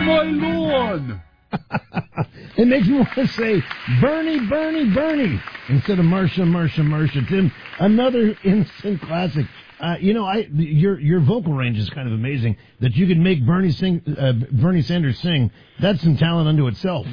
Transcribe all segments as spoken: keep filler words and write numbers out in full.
my lawn. It makes me want to say, Bernie, Bernie, Bernie, instead of Marsha, Marsha, Marsha. Tim, another instant classic. Uh, you know, I your your vocal range is kind of amazing. That you could make Bernie sing, uh, Bernie Sanders sing. That's some talent unto itself.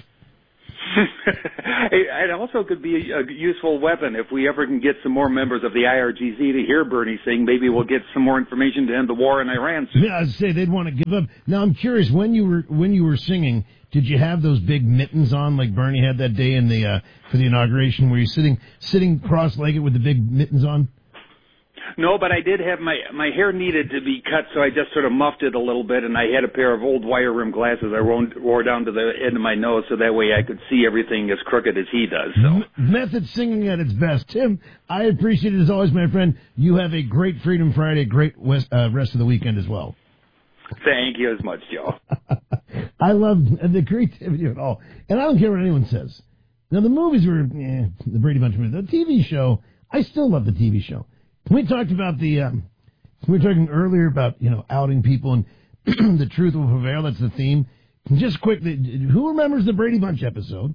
It also could be a useful weapon if we ever can get some more members of the I R G C to hear Bernie sing. Maybe we'll get some more information to end the war in Iran soon. Yeah, I'd say they'd want to give up. Now, I'm curious, when you were when you were singing, did you have those big mittens on like Bernie had that day in the uh, for the inauguration? Were you sitting sitting cross-legged with the big mittens on? No, but I did have my my hair needed to be cut, so I just sort of muffed it a little bit, and I had a pair of old wire rim glasses I wore, wore down to the end of my nose, so that way I could see everything as crooked as he does. So M- method singing at its best. Tim, I appreciate it as always, my friend. You have a great Freedom Friday, great west, uh, rest of the weekend as well. Thank you as much, Joe. I love the creativity of it all, and I don't care what anyone says. Now the movies were eh, the Brady Bunch movie. The T V show, I still love the T V show. We talked about the, um, we were talking earlier about, you know, outing people and the truth will prevail. That's the theme. Just quickly, who remembers the Brady Bunch episode?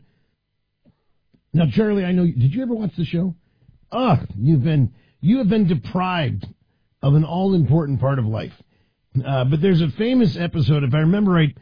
Now, Charlie, I know, did you ever watch the show? Ugh, you've been, you have been deprived of an all-important part of life. Uh, but there's a famous episode, if I remember right,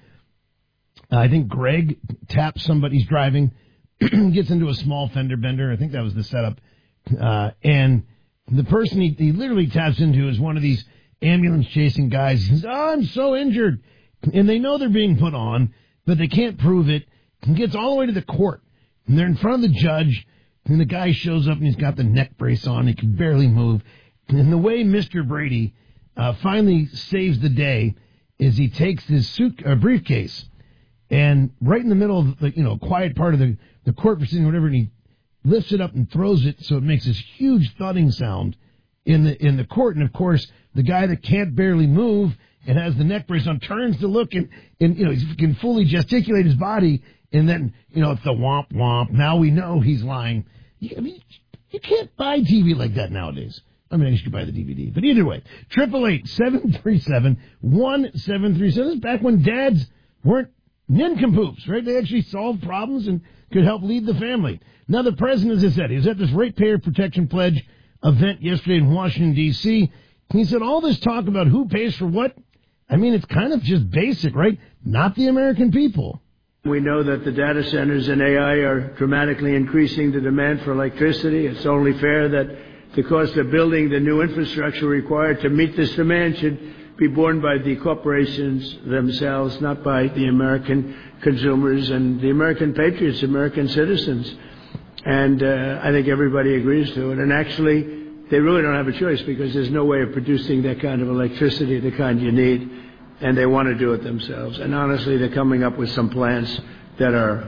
I think Greg taps somebody's driving, gets into a small fender bender. I think that was the setup. Uh, and the person he, he literally taps into is one of these ambulance-chasing guys. He says, oh, I'm so injured. And they know they're being put on, but they can't prove it. And gets all the way to the court. And they're in front of the judge, and the guy shows up, and he's got the neck brace on. He can barely move. And the way Mister Brady uh, finally saves the day is he takes his suit, uh, briefcase, and right in the middle of the, you know, quiet part of the, the court proceeding or whatever, and he lifts it up and throws it so it makes this huge thudding sound in the in the court. And, of course, the guy that can't barely move and has the neck brace on turns to look and, and you know, he can fully gesticulate his body. And then, you know, it's the womp womp. Now we know he's lying. You, I mean, you can't buy T V like that nowadays. I mean, I guess you could buy the D V D. But either way, triple eight seven three seven one seven three seven. This is back when dads weren't nincompoops, right? They actually solved problems and could help lead the family. Now, the president, as I said, he was at this Ratepayer Protection Pledge event yesterday in Washington, D C He said all this talk about who pays for what, I mean, it's kind of just basic, right? Not the American people. We know that the data centers and A I are dramatically increasing the demand for electricity. It's only fair that the cost of building the new infrastructure required to meet this demand should be borne by the corporations themselves, not by the American consumers and the American patriots, American citizens. And uh, I think everybody agrees to it. And actually, they really don't have a choice because there's no way of producing that kind of electricity, the kind you need, and they want to do it themselves. And honestly, they're coming up with some plans that are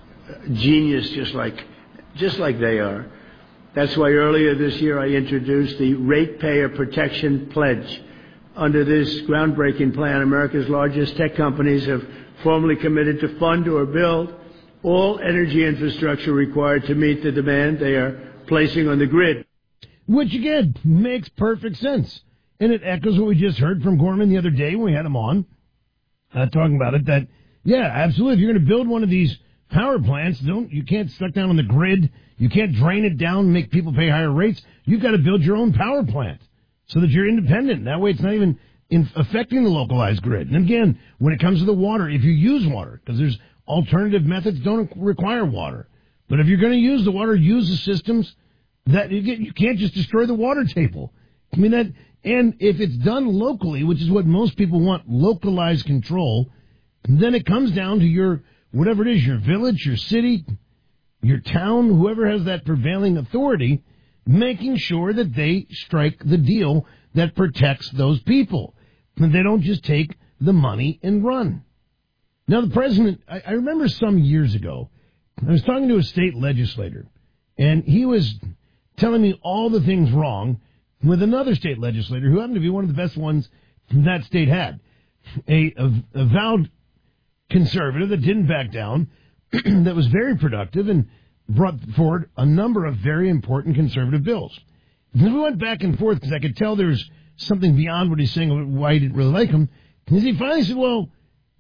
genius, just like, just like they are. That's why earlier this year I introduced the Ratepayer Protection Pledge. Under this groundbreaking plan, America's largest tech companies have formally committed to fund or build all energy infrastructure required to meet the demand they are placing on the grid. Which, again, makes perfect sense. And it echoes what we just heard from Gorman the other day when we had him on, uh, talking about it, that, yeah, absolutely, if you're going to build one of these power plants, don't you can't stuck down on the grid, you can't drain it down and make people pay higher rates. You've got to build your own power plant so that you're independent. That way it's not even in affecting the localized grid. And again, when it comes to the water, if you use water, because there's alternative methods don't require water. But if you're going to use the water, use the systems that you, get, you can't just destroy the water table. I mean, that, and if it's done locally, which is what most people want, localized control, then it comes down to your, whatever it is, your village, your city, your town, whoever has that prevailing authority, making sure that they strike the deal that protects those people. And they don't just take the money and run. Now, the president, I, I remember some years ago, I was talking to a state legislator, and he was telling me all the things wrong with another state legislator who happened to be one of the best ones that state had. A, a, a vowed conservative that didn't back down, that was very productive and brought forward a number of very important conservative bills. And we went back and forth because I could tell there was something beyond what he's saying, why he didn't really like him. Because he finally said, well,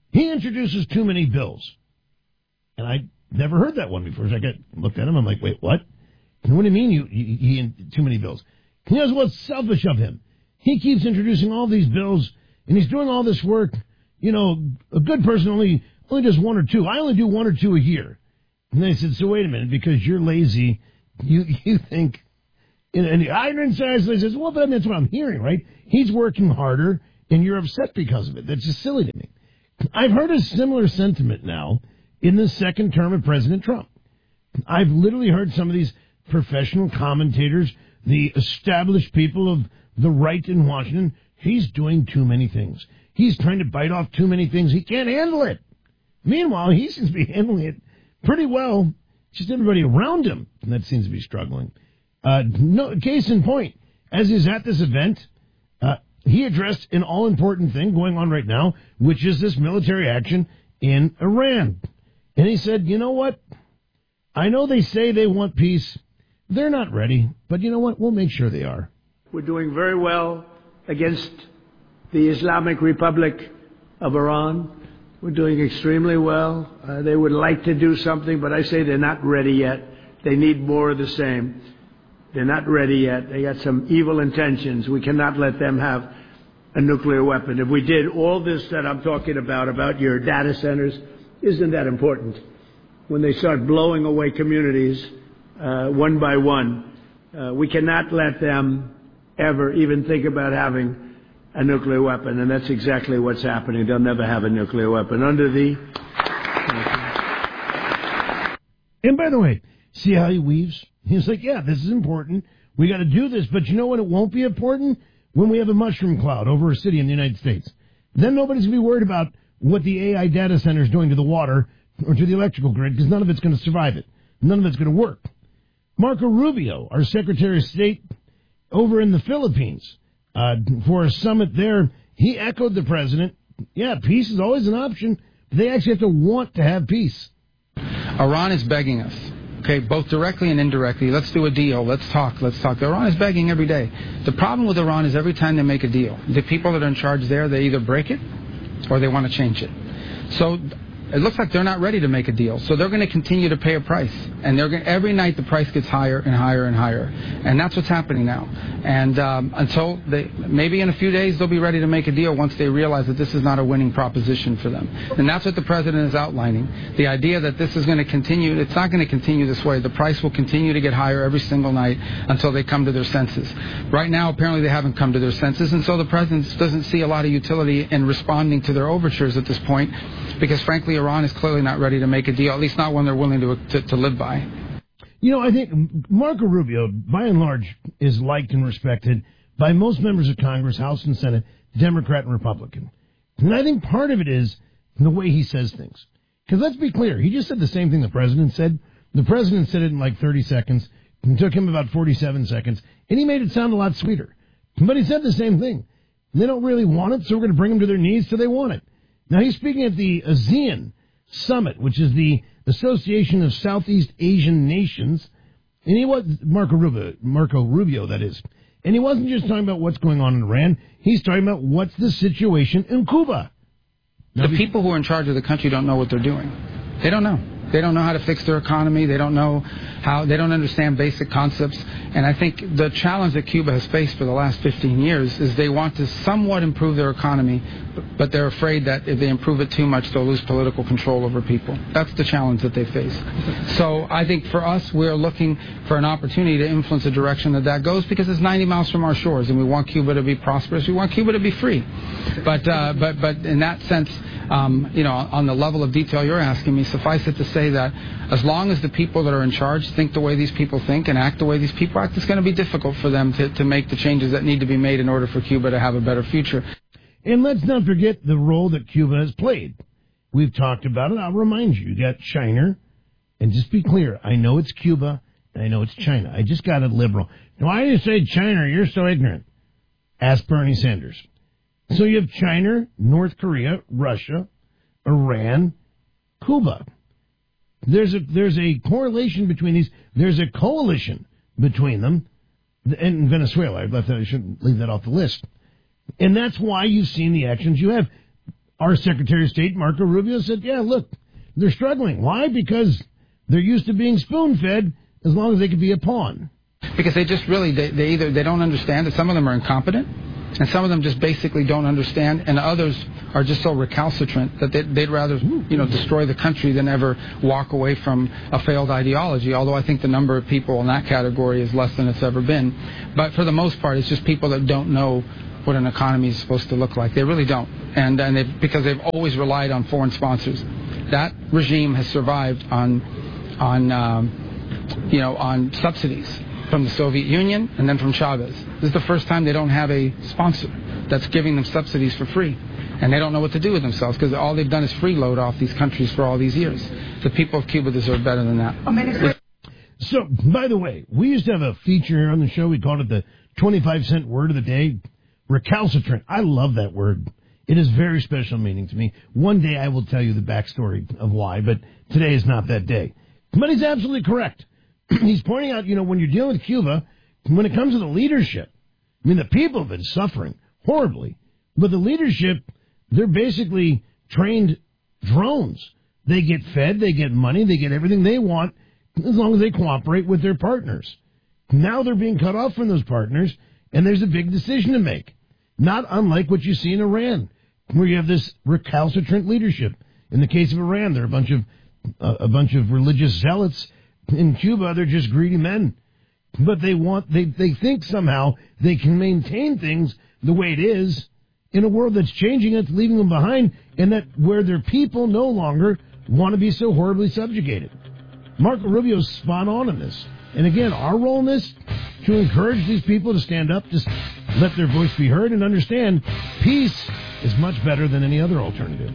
He introduces too many bills. And I never heard that one before. So I got, looked at him. I'm like, wait, what? What do you mean you, you, he too many bills? Here's what's selfish of him. He keeps introducing all these bills, and he's doing all this work. You know, a good person only only does one or two. I only do one or two a year. And they said, so wait a minute, because you're lazy, you you think... And, and I didn't say, I says, well, then that's what I'm hearing, right? He's working harder, and you're upset because of it. That's just silly to me. I've heard a similar sentiment now in the second term of President Trump. I've literally heard some of these professional commentators, the established people of the right in Washington, he's doing too many things. He's trying to bite off too many things. He can't handle it. Meanwhile, he seems to be handling it pretty well. Just everybody around him that seems to be struggling. Uh, no, case in point, as he's at this event, uh, he addressed an all-important thing going on right now, which is this military action in Iran. And he said, you know what? I know they say they want peace. They're not ready, but you know what? We'll make sure they are. We're doing very well against the Islamic Republic of Iran. We're doing extremely well. Uh, they would like to do something, but I say they're not ready yet. They need more of the same. They're not ready yet. They got some evil intentions. We cannot let them have a nuclear weapon. If we did all this that I'm talking about, about your data centers, isn't that important? When they start blowing away communities uh, one by one, uh, we cannot let them ever even think about having a nuclear weapon, and that's exactly what's happening. They'll never have a nuclear weapon under the... And by the way, see how he weaves? He's like, yeah, this is important. We got to do this, but you know when it won't be important? When we have a mushroom cloud over a city in the United States. Then nobody's going to be worried about what the A I data center is doing to the water or to the electrical grid, because none of it's going to survive it. None of it's going to work. Marco Rubio, our Secretary of State over in the Philippines, uh, for a summit there, he echoed the president. Yeah, peace is always an option. But they actually have to want to have peace. Iran is begging us. Okay, both directly and indirectly. Let's do a deal. Let's talk. Let's talk. Iran is begging every day. The problem with Iran is every time they make a deal, the people that are in charge there, they either break it or they want to change it. So it looks like they're not ready to make a deal. So they're going to continue to pay a price. And they're going, every night the price gets higher and higher and higher. And that's what's happening now. And um, until they, maybe in a few days they'll be ready to make a deal once they realize that this is not a winning proposition for them. And that's what the president is outlining. The idea that this is going to continue, it's not going to continue this way. The price will continue to get higher every single night until they come to their senses. Right now, apparently they haven't come to their senses. And so the president doesn't see a lot of utility in responding to their overtures at this point, because frankly, Iran is clearly not ready to make a deal, at least not one they're willing to, to, to live by. You know, I think Marco Rubio, by and large, is liked and respected by most members of Congress, House and Senate, Democrat and Republican. And I think part of it is the way he says things. Because let's be clear, he just said the same thing the president said. The president said it in like thirty seconds. It took him about forty-seven seconds. And he made it sound a lot sweeter. But he said the same thing. They don't really want it, so we're going to bring them to their knees till they want it. Now, he's speaking at the ASEAN Summit, which is the Association of Southeast Asian Nations, and he was Marco Rubio, Marco Rubio, that is. And he wasn't just talking about what's going on in Iran. He's talking about what's the situation in Cuba. Now, the people who are in charge of the country don't know what they're doing. They don't know. They don't know how to fix their economy. They don't know how. They don't understand basic concepts. And I think the challenge that Cuba has faced for the last fifteen years is they want to somewhat improve their economy, but they're afraid that if they improve it too much, they'll lose political control over people. That's the challenge that they face. So I think for us, we're looking for an opportunity to influence the direction that that goes, because it's ninety miles from our shores, and we want Cuba to be prosperous. We want Cuba to be free. But uh, but but in that sense, um, you know, on the level of detail you're asking me, suffice it to say that as long as the people that are in charge think the way these people think and act the way these people act, it's going to be difficult for them to, to make the changes that need to be made in order for Cuba to have a better future. And let's not forget the role that Cuba has played. We've talked about it. I'll remind you. You got China. And just be clear, I know it's Cuba, and I know it's China. I just got it liberal. Why do you say China? You're so ignorant. Ask Bernie Sanders. So you have China, North Korea, Russia, Iran, Cuba. There's a there's a correlation between these. There's a coalition between them. And Venezuela. I left that, I shouldn't leave that off the list. And that's why you've seen the actions you have. our Secretary of State, Marco Rubio, said, yeah, look, they're struggling. Why? Because they're used to being spoon-fed as long as they could be a pawn. Because they just really, they, they either, they don't understand that some of them are incompetent, and some of them just basically don't understand, and others are just so recalcitrant that they'd, they'd rather, you know, destroy the country than ever walk away from a failed ideology, although I think the number of people in that category is less than it's ever been. But for the most part, it's just people that don't know what an economy is supposed to look like. They really don't. And, and they've, because they've always relied on foreign sponsors. That regime has survived on, on um, you know, on subsidies from the Soviet Union and then from Chavez. This is the first time they don't have a sponsor that's giving them subsidies for free. And they don't know what to do with themselves because all they've done is freeload off these countries for all these years. The people of Cuba deserve better than that. So, by the way, we used to have a feature here on the show. We called it the twenty-five cent word of the day. Recalcitrant. I love that word. It has very special meaning to me. One day I will tell you the backstory of why, but today is not that day. But he's absolutely correct. He's pointing out, you know, when you're dealing with Cuba, when it comes to the leadership, I mean, the people have been suffering horribly, but the leadership, they're basically trained drones. They get fed, they get money, they get everything they want as long as they cooperate with their partners. Now they're being cut off from those partners, and there's a big decision to make. Not unlike what you see in Iran, where you have this recalcitrant leadership. In the case of Iran, they're a bunch of uh, a bunch of religious zealots. In Cuba, they're just greedy men. But they want they, they think somehow they can maintain things the way it is in a world that's changing, that's leaving them behind, and that where their people no longer want to be so horribly subjugated. Marco Rubio's spot on in this. And again, our role in this, to encourage these people to stand up, just let their voice be heard and understand peace is much better than any other alternative.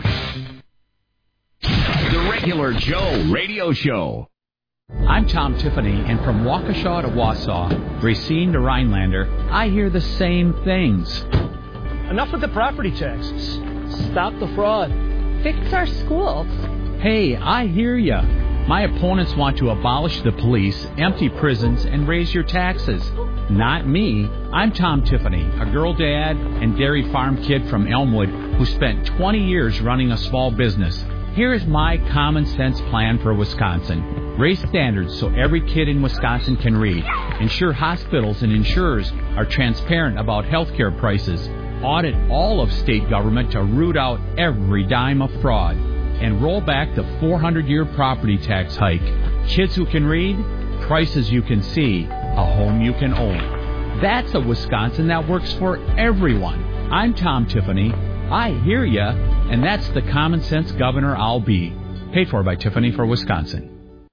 The Regular Joe Radio Show. I'm Tom Tiffany, and from Waukesha to Wausau, Racine to Rhinelander, I hear the same things. Enough with the property taxes. Stop the fraud. Fix our schools. Hey, I hear ya. My opponents want to abolish the police, empty prisons, and raise your taxes. Not me. I'm Tom Tiffany, a girl dad and dairy farm kid from Elmwood who spent twenty years running a small business. Here is my common sense plan for Wisconsin. Raise standards so every kid in Wisconsin can read. Ensure hospitals and insurers are transparent about health care prices. Audit all of state government to root out every dime of fraud. And roll back the four hundred year property tax hike. Kids who can read, prices you can see, a home you can own. That's a Wisconsin that works for everyone. I'm Tom Tiffany. I hear ya, and that's the common sense governor I'll be. Paid for by Tiffany for Wisconsin.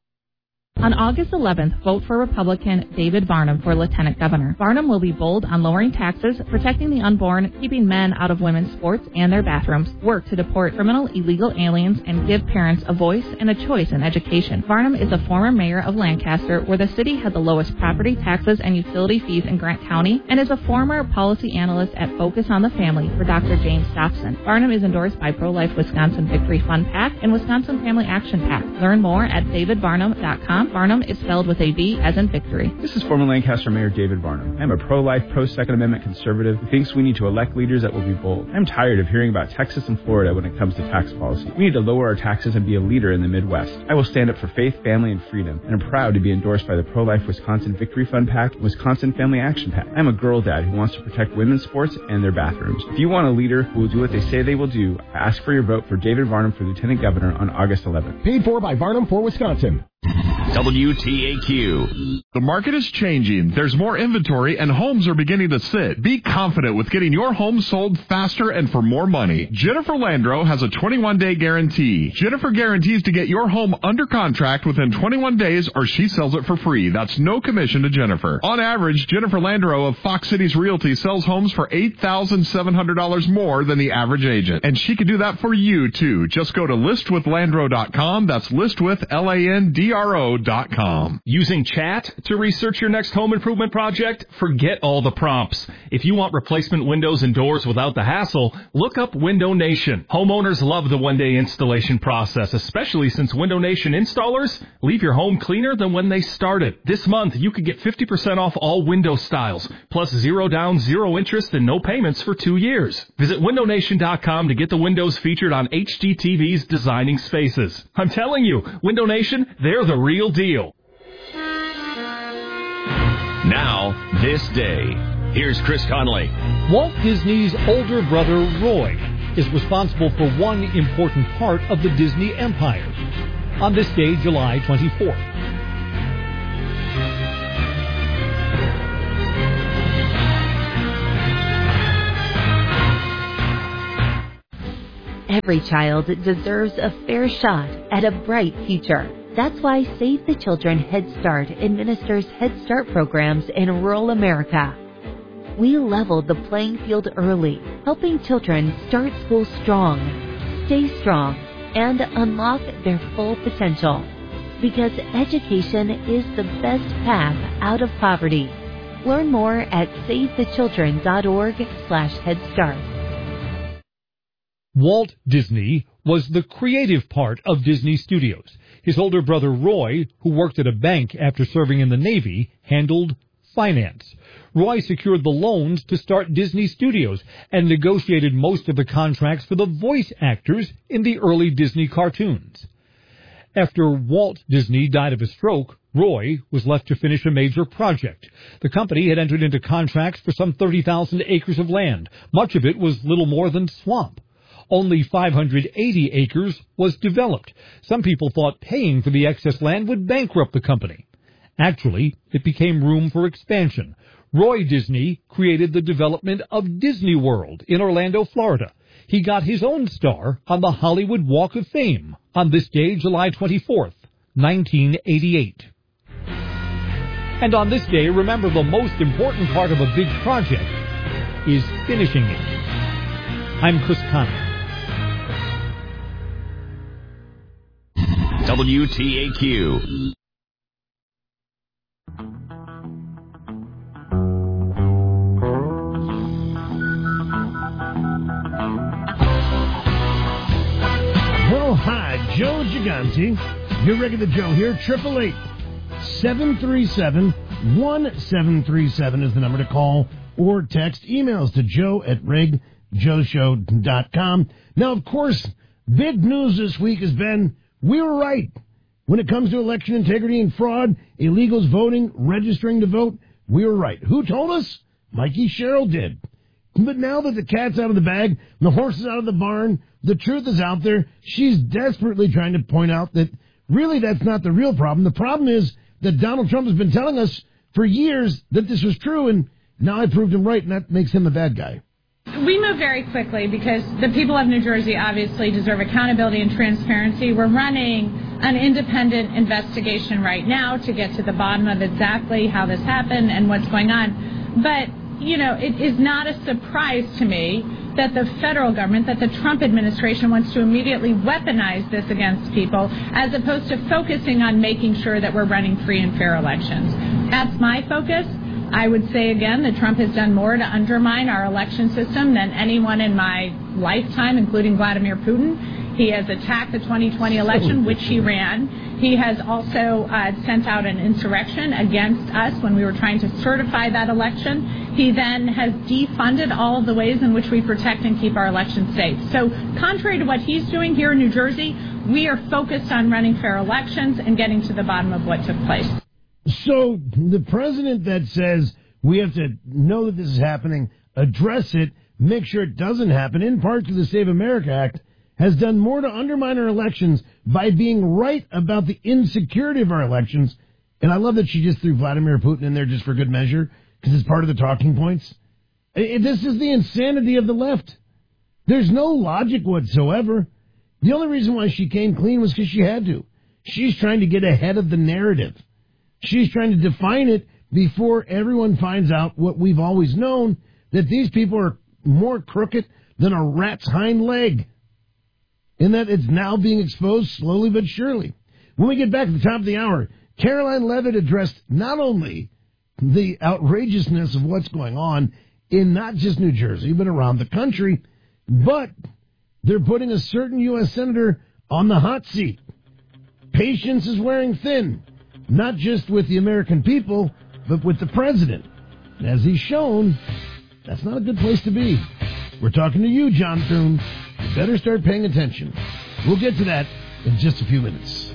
On August eleventh, vote for Republican David Varnum for Lieutenant Governor. Varnum will be bold on lowering taxes, protecting the unborn, keeping men out of women's sports and their bathrooms, work to deport criminal illegal aliens, and give parents a voice and a choice in education. Varnum is a former mayor of Lancaster, where the city had the lowest property taxes and utility fees in Grant County, and is a former policy analyst at Focus on the Family for Doctor James Dobson. Varnum is endorsed by Pro-Life Wisconsin Victory Fund PAC and Wisconsin Family Action PAC. Learn more at david varnum dot com. Varnum is spelled with a V as in victory. This is former Lancaster Mayor David Varnum. I'm a pro-life, pro-Second Amendment conservative who thinks we need to elect leaders that will be bold. I'm tired of hearing about Texas and Florida when it comes to tax policy. We need to lower our taxes and be a leader in the Midwest. I will stand up for faith, family, and freedom, and I'm proud to be endorsed by the Pro-Life Wisconsin Victory Fund PAC and Wisconsin Family Action PAC. I'm a girl dad who wants to protect women's sports and their bathrooms. If you want a leader who will do what they say they will do, I ask for your vote for David Varnum for Lieutenant Governor on August eleventh. Paid for by Varnum for Wisconsin. W T A Q. The market is changing. There's more inventory and homes are beginning to sit. Be confident with getting your home sold faster and for more money. Jennifer Landro has a twenty-one day guarantee. Jennifer guarantees to get your home under contract within twenty-one days or she sells it for free. That's no commission to Jennifer. On average, Jennifer Landro of Fox Cities Realty sells homes for eight thousand seven hundred dollars more than the average agent. And she can do that for you, too. Just go to list with landro dot com. That's list with L A N D R O dot com. Using chat to research your next home improvement project? Forget all the prompts. If you want replacement windows and doors without the hassle, look up Window Nation. Homeowners love the one-day installation process, especially since Window Nation installers leave your home cleaner than when they started. This month, you could get fifty percent off all window styles, plus zero down, zero interest, and no payments for two years. Visit window nation dot com to get the windows featured on H G T V's Designing Spaces. I'm telling you, Window Nation, they're the real deal. Now, this day. Here's Chris Conley. Walt Disney's older brother, Roy, is responsible for one important part of the Disney empire. On this day, July twenty-fourth. Every child deserves a fair shot at a bright future. That's why Save the Children Head Start administers Head Start programs in rural America. We leveled the playing field early, helping children start school strong, stay strong, and unlock their full potential. Because education is the best path out of poverty. Learn more at save the children dot org slash head start. Walt Disney was the creative part of Disney Studios. His older brother Roy, who worked at a bank after serving in the Navy, handled finance. Roy secured the loans to start Disney Studios and negotiated most of the contracts for the voice actors in the early Disney cartoons. After Walt Disney died of a stroke, Roy was left to finish a major project. The company had entered into contracts for some thirty thousand acres of land. Much of it was little more than swamp. Only five hundred eighty acres was developed. Some people thought paying for the excess land would bankrupt the company. Actually, it became room for expansion. Roy Disney created the development of Disney World in Orlando, Florida. He got his own star on the Hollywood Walk of Fame on this day, July twenty-fourth, nineteen eighty-eight. And on this day, remember the most important part of a big project is finishing it. I'm Chris Conley. W T A Q. Well, hi, Joe Gigante. Your regular Joe here. Triple eight seven three seven one seven three seven is the number to call or text. Emails to Joe at reg joe show dot com. Now, of course, big news this week has been we were right. When it comes to election integrity and fraud, illegals voting, registering to vote, we were right. Who told us? Mikey Sherrill did. But now that the cat's out of the bag, the horse is out of the barn, the truth is out there, she's desperately trying to point out that really that's not the real problem. The problem is that Donald Trump has been telling us for years that this was true, and now I proved him right, and that makes him a bad guy. We move very quickly because the people of New Jersey obviously deserve accountability and transparency. We're running an independent investigation right now to get to the bottom of exactly how this happened and what's going on. But, you know, it is not a surprise to me that the federal government, that the Trump administration wants to immediately weaponize this against people as opposed to focusing on making sure that we're running free and fair elections. That's my focus. I would say again that Trump has done more to undermine our election system than anyone in my lifetime, including Vladimir Putin. He has attacked the twenty twenty election, which he ran. He has also uh, sent out an insurrection against us when we were trying to certify that election. He then has defunded all of the ways in which we protect and keep our elections safe. So contrary to what he's doing here in New Jersey, we are focused on running fair elections and getting to the bottom of what took place. So the president that says we have to know that this is happening, address it, make sure it doesn't happen, in part through the Save America Act, has done more to undermine our elections by being right about the insecurity of our elections. And I love that she just threw Vladimir Putin in there just for good measure, because it's part of the talking points. This is the insanity of the left. There's no logic whatsoever. The only reason why she came clean was because she had to. She's trying to get ahead of the narrative. She's trying to define it before everyone finds out what we've always known, that these people are more crooked than a rat's hind leg. And that it's now being exposed slowly but surely. When we get back at the top of the hour, Caroline Leavitt addressed not only the outrageousness of what's going on in not just New Jersey, but around the country, but they're putting a certain U S senator on the hot seat. Patience is wearing thin, not just with the American people, but with the president. As he's shown, that's not a good place to be. We're talking to you, John Thune. You better start paying attention. We'll get to that in just a few minutes.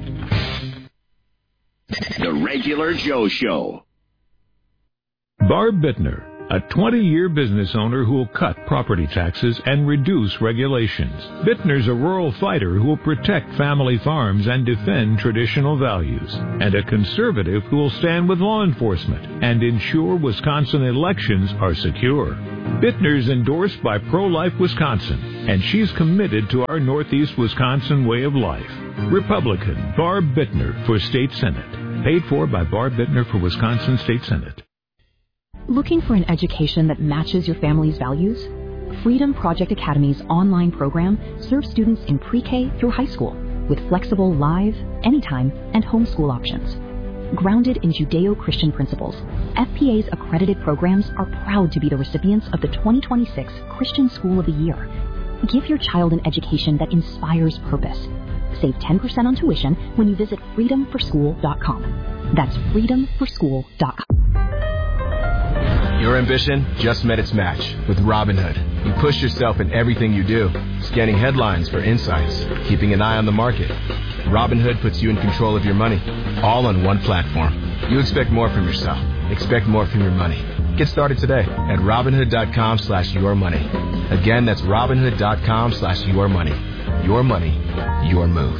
The Regular Joe Show. Barb Bittner, a twenty-year business owner who will cut property taxes and reduce regulations. Bittner's a rural fighter who will protect family farms and defend traditional values, and a conservative who will stand with law enforcement and ensure Wisconsin elections are secure. Bittner's endorsed by Pro-Life Wisconsin, and she's committed to our Northeast Wisconsin way of life. Republican Barb Bittner for State Senate. Paid for by Barb Bittner for Wisconsin State Senate. Looking for an education that matches your family's values? Freedom Project Academy's online program serves students in pre-K through high school with flexible live, anytime, and homeschool options. Grounded in Judeo-Christian principles, F P A's accredited programs are proud to be the recipients of the twenty twenty-six Christian School of the Year. Give your child an education that inspires purpose. Save ten percent on tuition when you visit freedom for school dot com. That's freedom for school dot com. Your ambition just met its match with Robinhood. You push yourself in everything you do, scanning headlines for insights, keeping an eye on the market. Robinhood puts you in control of your money, all on one platform. You expect more from yourself. Expect more from your money. Get started today at Robinhood.com slash your money. Again, that's Robinhood.com slash your money. Your money, your move.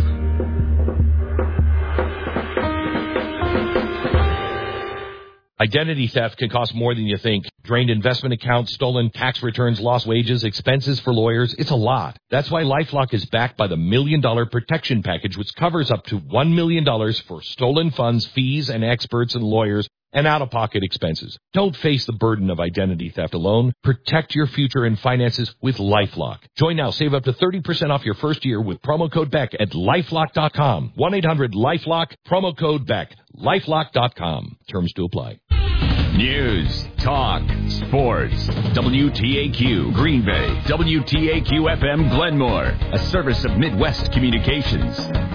Identity theft can cost more than you think. Drained investment accounts, stolen tax returns, lost wages, expenses for lawyers. It's a lot. That's why LifeLock is backed by the Million Dollar Protection Package, which covers up to one million dollars for stolen funds, fees, and experts and lawyers, and out-of-pocket expenses. Don't face the burden of identity theft alone. Protect your future and finances with LifeLock. Join now. Save up to thirty percent off your first year with promo code Beck at lifelock dot com. one eight hundred LifeLock, promo code Beck. lifelock dot com. Terms to apply. News, talk, sports. W T A Q Green Bay. W T A Q F M Glenmore. A service of Midwest Communications.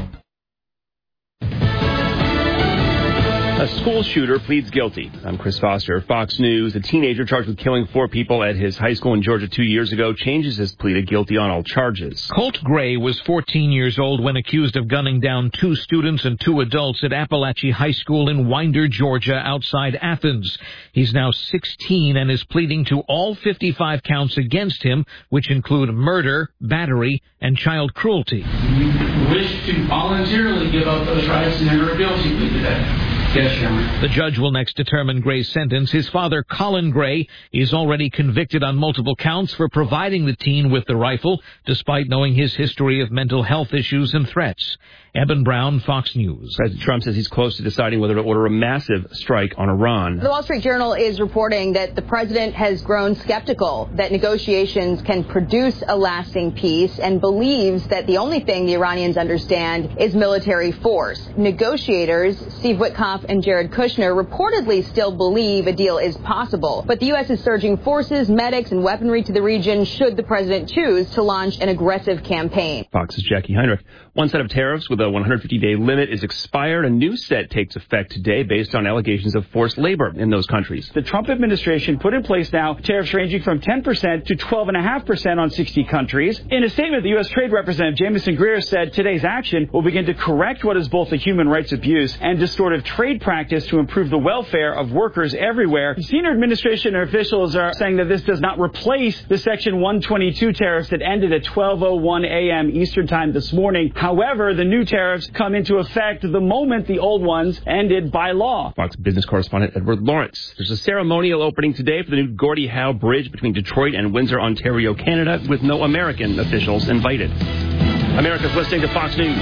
A school shooter pleads guilty. I'm Chris Foster, Fox News. A teenager charged with killing four people at his high school in Georgia two years ago changes his plea to guilty on all charges. Colt Gray was fourteen years old when accused of gunning down two students and two adults at Appalachia High School in Winder, Georgia, outside Athens. He's now sixteen and is pleading to all fifty-five counts against him, which include murder, battery, and child cruelty. We wish to voluntarily give up those rights and enter a guilty plea today. Yes, Your Honor. The judge will next determine Gray's sentence. His father, Colin Gray, is already convicted on multiple counts for providing the teen with the rifle, despite knowing his history of mental health issues and threats. Eben Brown, Fox News. President Trump says he's close to deciding whether to order a massive strike on Iran. The Wall Street Journal is reporting that the president has grown skeptical that negotiations can produce a lasting peace and believes that the only thing the Iranians understand is military force. Negotiators, Steve Witkoff and Jared Kushner, reportedly still believe a deal is possible. But the U S is surging forces, medics, and weaponry to the region should the president choose to launch an aggressive campaign. Fox's Jackie Heinrich. One set of tariffs with a one hundred fifty day limit is expired. A new set takes effect today based on allegations of forced labor in those countries. The Trump administration put in place now tariffs ranging from ten percent to twelve point five percent on sixty countries. In a statement, the U S Trade Representative Jamieson Greer said today's action will begin to correct what is both a human rights abuse and distortive trade practice to improve the welfare of workers everywhere. Senior administration officials are saying that this does not replace the Section one twenty-two tariffs that ended at twelve oh one a.m. Eastern Time this morning. However, the new tariffs come into effect the moment the old ones ended by law. Fox business correspondent Edward Lawrence. There's a ceremonial opening today for the new Gordie Howe Bridge between Detroit and Windsor, Ontario, Canada, with no American officials invited. America's listening to Fox News.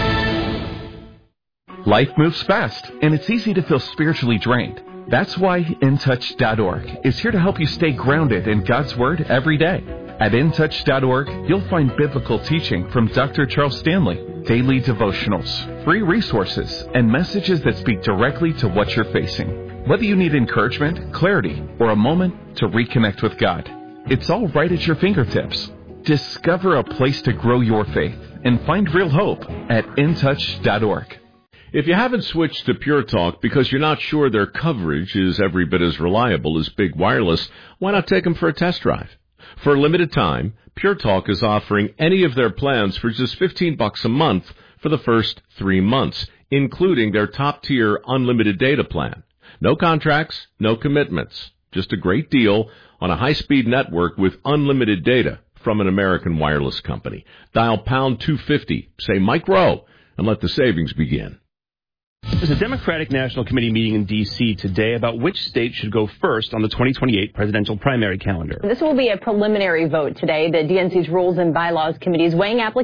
Life moves fast, and it's easy to feel spiritually drained. That's why In Touch dot org is here to help you stay grounded in God's Word every day. At in touch dot org, you'll find biblical teaching from Doctor Charles Stanley, daily devotionals, free resources, and messages that speak directly to what you're facing. Whether you need encouragement, clarity, or a moment to reconnect with God, it's all right at your fingertips. Discover a place to grow your faith and find real hope at in touch dot org. If you haven't switched to Pure Talk because you're not sure their coverage is every bit as reliable as Big Wireless, why not take them for a test drive? For a limited time, Pure Talk is offering any of their plans for just fifteen bucks a month for the first three months, including their top-tier unlimited data plan. No contracts, no commitments. Just a great deal on a high-speed network with unlimited data from an American wireless company. Dial pound two fifty, say Mike Rowe, and let the savings begin. There's a Democratic National Committee meeting in D C today about which state should go first on the twenty twenty-eight presidential primary calendar. This will be a preliminary vote today. The D N C's Rules and Bylaws Committee is weighing applications